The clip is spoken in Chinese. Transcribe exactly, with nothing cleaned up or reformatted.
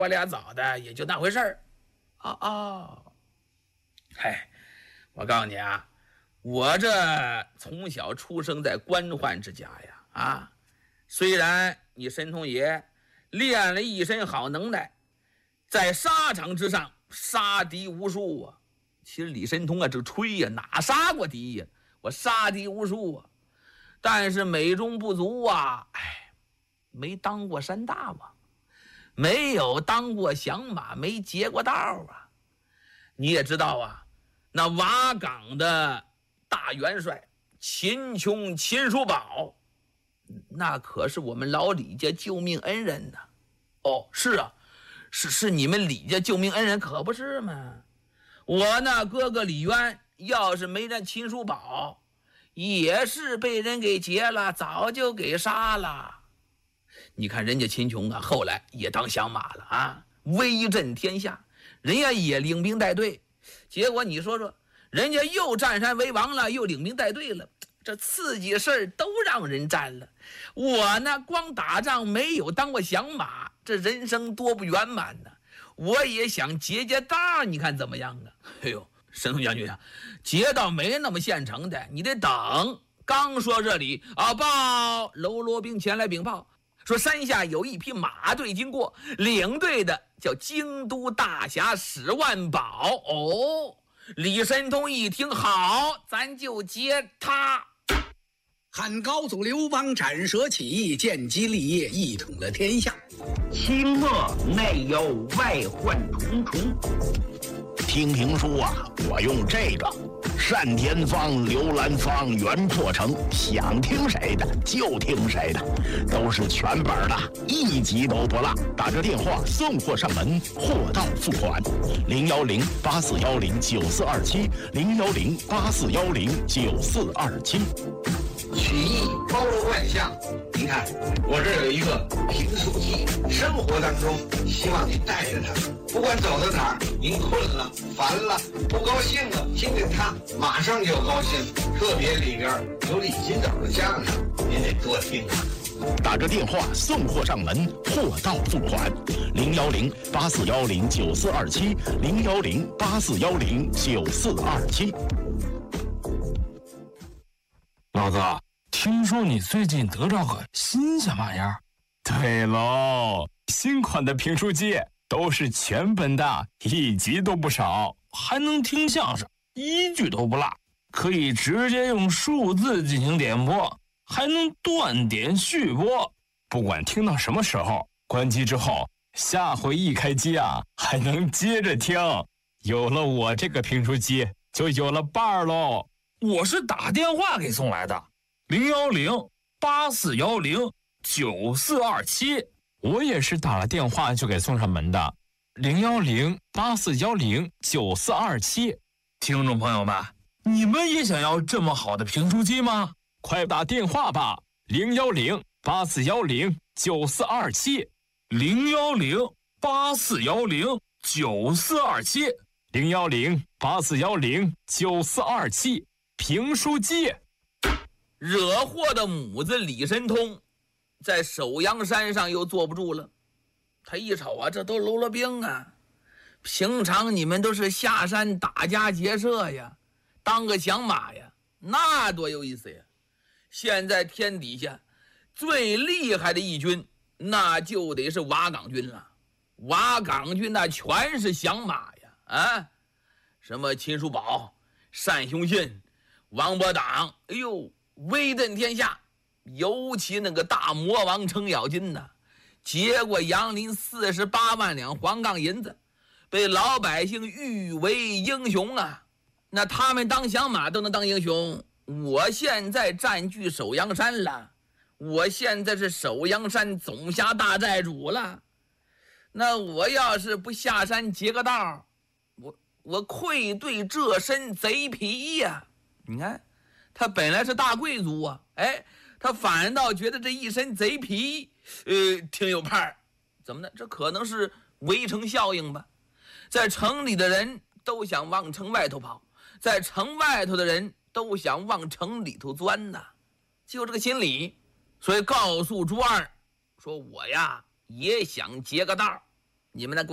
我俩找的也就那回事儿。哦哦，嗨，我告诉你啊，我这从小出生在官宦之家呀，啊，虽然你神童爷练了一身好能耐，在沙场之上杀敌无数啊。其实李神通啊，这吹呀，哪杀过敌呀？我杀敌无数啊，但是美中不足啊，哎，没当过山大王，没有当过响马，没劫过道啊。你也知道啊，那瓦岗的大元帅秦琼、秦叔宝，那可是我们老李家救命恩人呐。哦，是啊，是是你们李家救命恩人，可不是吗？我那哥哥李渊要是没那秦叔宝，也是被人给劫了，早就给杀了。你看人家秦琼啊，后来也当响马了啊，威震天下，人家也领兵带队。结果你说说，人家又占山为王了，又领兵带队了，这刺激事儿都让人占了。我呢，光打仗没有当过响马，这人生多不圆满呢。我也想劫劫道，你看怎么样啊？哎呦，神通将军啊，劫道没那么现成的，你得等。刚说这里啊，报喽啰兵前来禀报，说山下有一匹马队经过，领队的叫京都大侠史万宝。哦，李神通一听，好，咱就接他。 汉高祖刘邦斩蛇起义，建基立业，一统了天下。 清末内忧外患重重。 听评书啊，我用这个单田芳、刘兰芳、袁破城，想听谁的就听谁的，都是全本的，一集都不落。打个电话送货上门，货到付款。零幺零八四幺零九四二七，零幺零八四幺零九四二七。 曲艺包罗万象，您看我这有一个评书机，生活当中希望您带着它，不管走到哪儿，您困了、烦了、不高兴了，听见它马上就高兴。特别里边有李金斗的相声，您得多听啊。 打个电话送货上门，货到付款。零幺零八四幺零九四二七，零幺零八四幺零九四二七。 老子听说你最近得着个新鲜玩意儿？对喽，新款的评书机都是全本的，一集都不少，还能听相声，一句都不落，可以直接用数字进行点播，还能断点续播。不管听到什么时候，关机之后，下回一开机啊，还能接着听。有了我这个评书机，就有了伴儿喽。我是打电话给送来的，零幺零八四幺零九四二七。我也是打了电话就给送上门的，零幺零八四幺零九四二七。听众朋友们，你们也想要这么好的评书机吗？快打电话吧，零幺零八四幺零九四二七，零幺零八四幺零九四二七，零幺零八四幺零九四二七。评书机。 惹祸的母子李神通在首阳山上又坐不住了。他一瞅啊，这都喽啰兵啊，平常你们都是下山打家劫舍呀，当个响马呀，那多有意思呀。现在天底下最厉害的义军，那就得是瓦岗军了。瓦岗军那全是响马呀，啊，什么秦叔宝、单雄信、王伯党，哎呦，威震天下。尤其那个大魔王程咬金呐，劫过杨林四十八万两黄杠银子，被老百姓誉为英雄啊。那他们当响马都能当英雄，我现在占据首阳山了，我现在是首阳山总辖大寨主了。那我要是不下山劫个道，我我愧对这身贼皮呀、啊！你看，他本来是大贵族啊，哎，他反倒觉得这一身贼皮，呃，挺有派儿。怎么呢？这可能是围城效应吧。在城里的人都想往城外头跑，在城外头的人都想往城里头钻呐，就这个心理。所以告诉朱二说，我呀也想劫个道。 你们的。